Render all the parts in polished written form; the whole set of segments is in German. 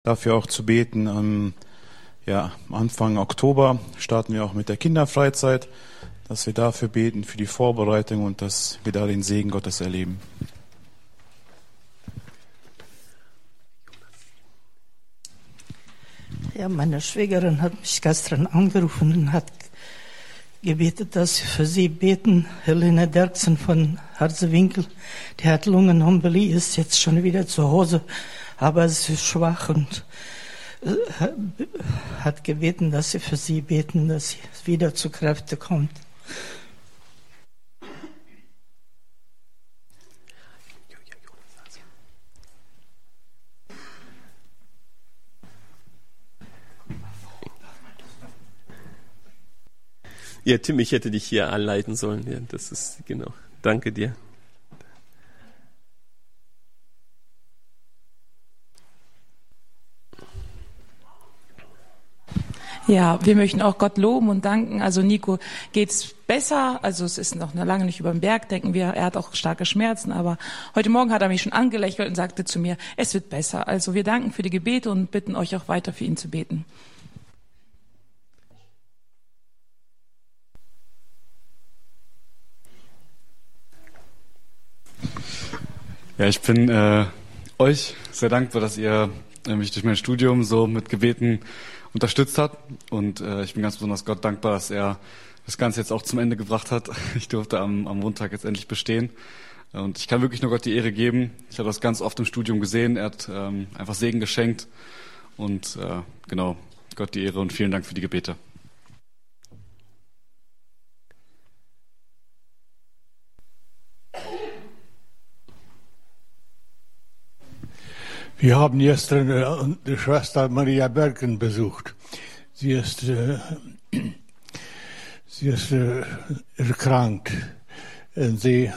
Dafür auch zu beten. Anfang Oktober starten wir auch mit der Kinderfreizeit, dass wir dafür beten, für die Vorbereitung und dass wir da den Segen Gottes erleben. Ja, meine Schwägerin hat mich gestern angerufen und hat gebetet, dass wir für sie beten. Helene Derksen von Harzewinkel, die hat Lungenembolie, ist jetzt schon wieder zu Hause, aber sie ist schwach und hat gebeten, dass sie für sie beten, dass sie wieder zu Kräften kommt. Ja, Tim, ich hätte dich hier anleiten sollen. Ja, das ist genau. Danke dir. Ja, wir möchten auch Gott loben und danken. Also Nico geht's besser. Also es ist noch lange nicht über den Berg, denken wir. Er hat auch starke Schmerzen, aber heute Morgen hat er mich schon angelächelt und sagte zu mir, es wird besser. Also wir danken für die Gebete und bitten euch auch weiter für ihn zu beten. Ja, ich bin euch sehr dankbar, dass ihr mich durch mein Studium so mit Gebeten unterstützt habt. Und ich bin ganz besonders Gott dankbar, dass er das Ganze jetzt auch zum Ende gebracht hat. Ich durfte am Montag jetzt endlich bestehen. Und ich kann wirklich nur Gott die Ehre geben. Ich habe das ganz oft im Studium gesehen. Er hat einfach Segen geschenkt. Und genau, Gott die Ehre und vielen Dank für die Gebete. Wir haben gestern die Schwester Maria Bergen besucht. Sie ist erkrankt. Und wir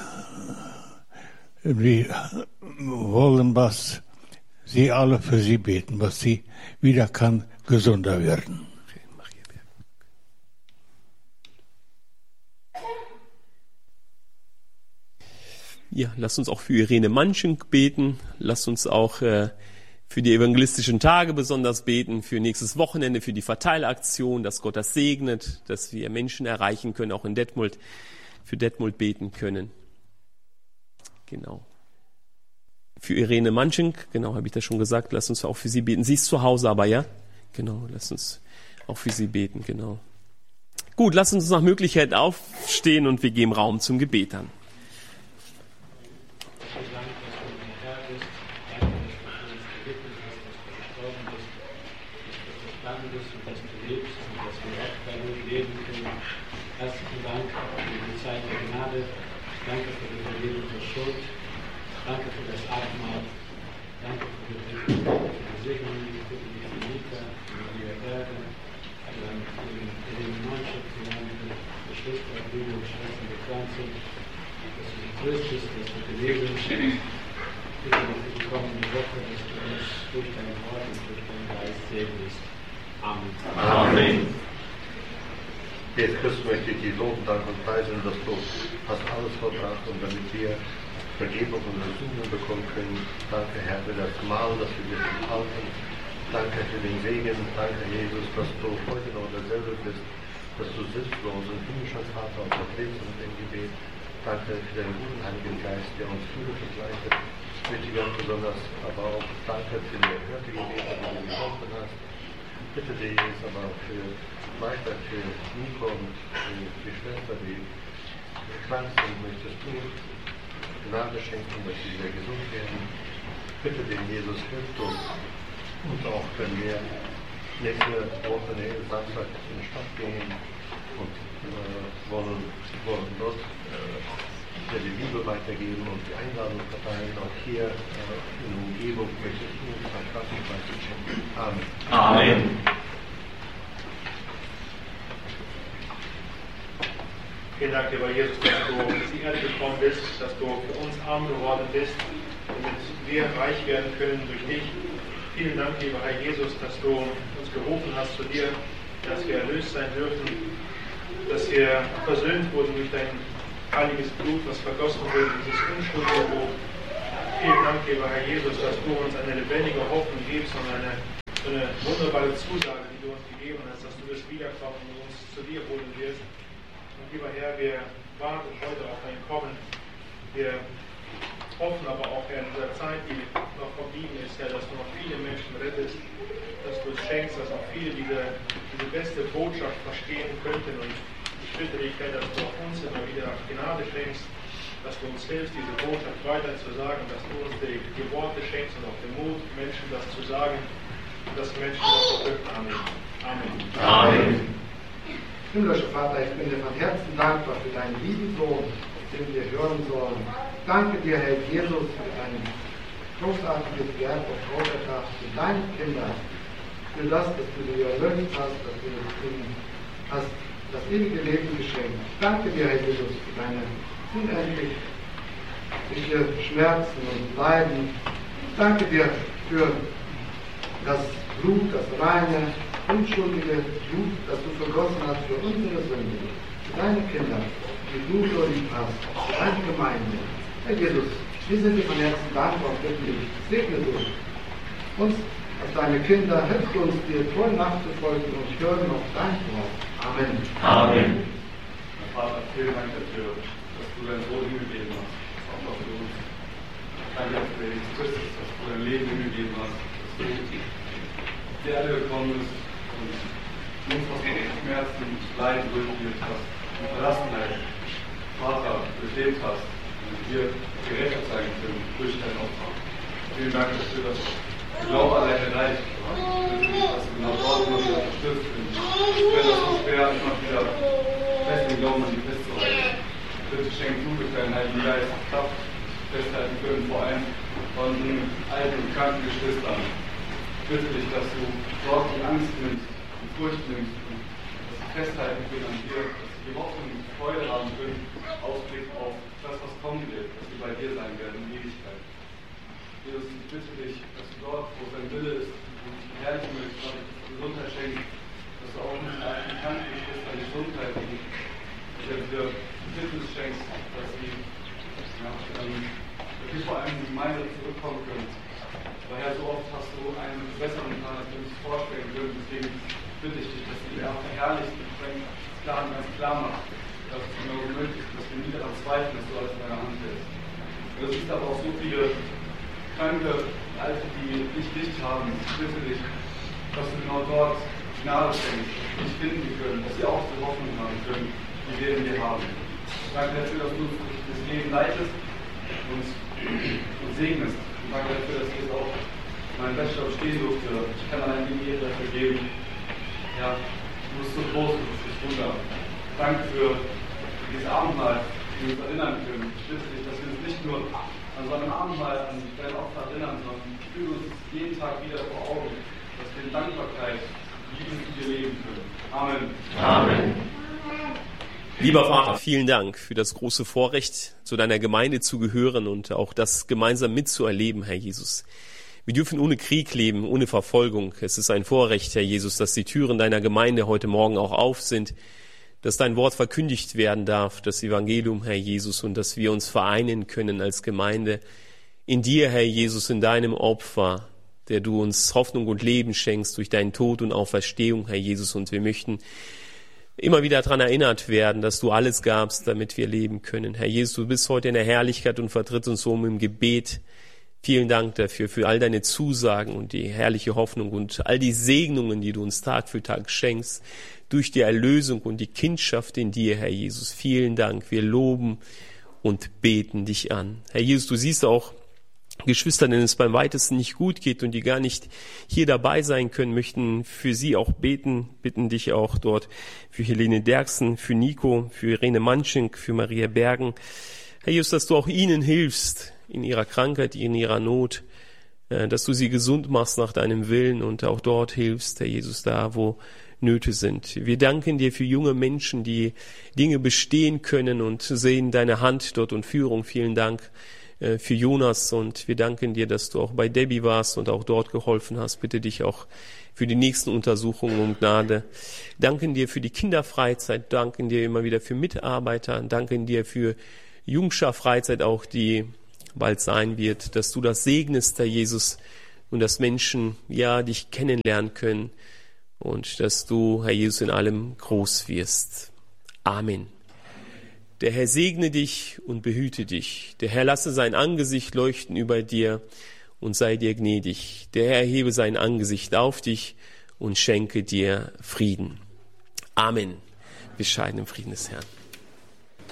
wollen, dass Sie alle für sie beten, dass sie wieder kann gesunder werden. Ja, lasst uns auch für Irene Manschenk beten. Lasst uns auch für die evangelistischen Tage besonders beten, für nächstes Wochenende, für die Verteilaktion, dass Gott das segnet, dass wir Menschen erreichen können, auch in Detmold, für Detmold beten können. Genau. Für Irene Manschenk, genau, habe ich das schon gesagt, lasst uns auch für sie beten. Sie ist zu Hause aber, ja? Genau, lasst uns auch für sie beten, genau. Gut, lasst uns nach Möglichkeit aufstehen und wir geben Raum zum Gebet an. Herzlichen Dank für die Zeit der Gnade. Danke für die Vergebung der Schuld. Danke für das Abendmahl. Danke für die Segnung, für die Monika, für Maria Bergen, für die Mannschaft, für die Geschwister, Brüder und Schwestern, die krank sind. Dass du tröstest, dass du Bewegung schenkst. Bitte für die kommende Woche, dass du uns durch dein Wort und durch deinen Geist segnest. Amen. Amen. Jesus Christus möchte ich dir loben, danken und preisen, dass du hast alles vollbracht und damit wir Vergebung und Sünden bekommen können. Danke, Herr, für das Mahl, das wir dir halten. Danke für den Segen. Danke, Jesus, dass du heute noch derselbe bist, dass du sitzt bei uns im himmlischen Vater und vertretst uns im Gebet. Danke für deinen guten Heiligen Geist, der uns führt und leitet. Ich möchte ganz besonders aber auch danke für die erhörte Gebete, die du geholfen hast. Bitte dir jetzt aber für weiter für Nico und die Schwester, die krank sind, möchtest du Gnade schenken, dass sie wieder gesund werden. Bitte den Jesus hilft uns. Und auch wenn wir nächste Woche, Samstag in die Stadt gehen und wollen dort die Bibel weitergeben und die Einladung verteilen, auch hier in der Umgebung möchtest du uns ein Kraft und Weisheit schenken. Amen. Amen. Vielen Dank, lieber Jesus, dass du auf die Erde gekommen bist, dass du für uns arm geworden bist, damit wir reich werden können durch dich. Vielen Dank, lieber Herr Jesus, dass du uns gerufen hast zu dir, dass wir erlöst sein dürfen, dass wir versöhnt wurden durch dein heiliges Blut, was vergossen wurde, dieses unschuldige Blut. vielen Dank, lieber Herr Jesus, dass du uns eine lebendige Hoffnung gibst und eine wunderbare Zusage, die du uns gegeben hast, dass du das Wiederkommen und uns zu dir holen wirst. Und lieber Herr, wir warten heute auf dein Kommen. Wir hoffen aber auch, Herr, in dieser Zeit, die noch verblieben ist, Herr, dass du noch viele Menschen rettest, dass du es schenkst, dass auch viele diese beste Botschaft verstehen könnten. Und ich bitte dich, Herr, dass du auch uns immer wieder Gnade schenkst, dass du uns hilfst, diese Botschaft weiter zu sagen, dass du uns die Worte schenkst und auch den Mut, Menschen das zu sagen, und dass Menschen das verrückt annehmen. Amen. Amen. Himmlischer Vater, ich bin dir von Herzen dankbar für deinen lieben Sohn, den wir hören sollen. Danke dir, Herr Jesus, für dein großartiges Werk auf Golgatha, für deine Kinder, für das, dass du dir erlöst hast, dass du ihnen hast das ewige Leben geschenkt. Danke dir, Herr Jesus, für deine unendliche Schmerzen und Leiden. Danke dir für das Blut, das reine, unschuldige Blut, das du vergossen hast für unsere Sünde, für deine Kinder, die du so lieb hast, für deine Gemeinde. Herr Jesus, wir sind dir von Herzen dankbar und bitten dich, segne du uns als deine Kinder, hilf uns dir treu nachzufolgen und hören auf dein Wort. Amen. Amen. Mein Vater, vielen Dank dafür, dass du dein Sohn hingegeben hast, auch für uns. Danke für Jesus Christus, dass du dein Leben hingegeben hast, dass du auf die Erde gekommen bist und uns aus Schmerzen, Leiden durchgeführt hast und Verlassenheit, Vater, durchlebt hast und wir gerettet sein können durch dein Opfer. Vielen Dank dafür, dass der Glaube alleine reicht. Dass du genau dort immer wieder unterstützt. Ich finde das so schwer, immer wieder fest den Glauben an die festzuhalten. Bitte schenk du durch deinen Heiligen Geist Kraft, festhalten können, vor allem von den alten und kranken Geschwistern. Ich bitte dich, dass du dort die Angst nimmst, die Furcht nimmst und dass sie festhalten können an dir, dass sie die Hoffnung und die Freude haben können, Ausblick auf das, was kommen wird, dass sie bei dir sein werden in Ewigkeit. Jesus, ich bitte dich, dass du dort, wo dein Wille ist, und dich herrlichen möchtest, dass du Gesundheit schenkst, dass du auch mit alten bekannten Geschwistern Gesundheit gibst, dass du dir Fitness schenkst, dass sie wirklich vor allem in die Gemeinde zurückkommen können. Daher so oft hast du einen besseren getan, als wir uns vorstellen können. Deswegen bitte ich dich, dass du dir auch verherrlichst und ganz klar machst, dass es genau so möglich ist, dass wir nie daran zweifeln, dass du alles in deiner Hand hältst. Es gibt aber auch so viele Kranke, Alte, die nicht Licht haben. Ich bitte dich, dass du genau dort Gnade schenkst, dass sie dich finden können, dass sie auch so Hoffnung haben können, die wir in dir haben. Danke dafür, dass du das Leben leitest und segnest. Danke dafür, dass ich jetzt auch meinen Bachelor bestehen durfte. Ich kann allein die Ehre dafür geben. Ja, du bist so groß, du bist das Wunder. Danke für dieses Abendmahl, die wir uns erinnern können. Ich bitte dich, dass wir uns nicht nur an so einem Abendmahl an dein Opfer erinnern, sondern führen uns jeden Tag wieder vor Augen, dass wir in Dankbarkeit lieben und dir leben können. Amen. Amen. Lieber Vater, vielen Dank für das große Vorrecht, zu deiner Gemeinde zu gehören und auch das gemeinsam mitzuerleben, Herr Jesus. Wir dürfen ohne Krieg leben, ohne Verfolgung. Es ist ein Vorrecht, Herr Jesus, dass die Türen deiner Gemeinde heute Morgen auch auf sind, dass dein Wort verkündigt werden darf, das Evangelium, Herr Jesus, und dass wir uns vereinen können als Gemeinde in dir, Herr Jesus, in deinem Opfer, der du uns Hoffnung und Leben schenkst durch deinen Tod und Auferstehung, Herr Jesus. Und wir möchten immer wieder daran erinnert werden, dass du alles gabst, damit wir leben können. Herr Jesus, du bist heute in der Herrlichkeit und vertritt uns so im Gebet. Vielen Dank dafür, für all deine Zusagen und die herrliche Hoffnung und all die Segnungen, die du uns Tag für Tag schenkst, durch die Erlösung und die Kindschaft in dir, Herr Jesus. Vielen Dank. Wir loben und beten dich an. Herr Jesus, du siehst auch Geschwister, denen es beim weitesten nicht gut geht und die gar nicht hier dabei sein können, möchten für sie auch beten, bitten dich auch dort für Helene Derksen, für Nico, für Irene Manschink, für Maria Bergen. Herr Jesus, dass du auch ihnen hilfst in ihrer Krankheit, in ihrer Not, dass du sie gesund machst nach deinem Willen und auch dort hilfst, Herr Jesus, da wo Nöte sind. Wir danken dir für junge Menschen, die Dinge bestehen können und sehen deine Hand dort und Führung. Vielen Dank für Jonas und wir danken dir, dass du auch bei Debbie warst und auch dort geholfen hast. Bitte dich auch für die nächsten Untersuchungen um Gnade. Danken dir für die Kinderfreizeit, danken dir immer wieder für Mitarbeiter, danken dir für Jungscher Freizeit auch, die bald sein wird, dass du das segnest, Herr Jesus, und dass Menschen, ja, dich kennenlernen können und dass du, Herr Jesus, in allem groß wirst. Amen. Der Herr segne dich und behüte dich. Der Herr lasse sein Angesicht leuchten über dir und sei dir gnädig. Der Herr erhebe sein Angesicht auf dich und schenke dir Frieden. Amen. Wir scheiden im Frieden des Herrn.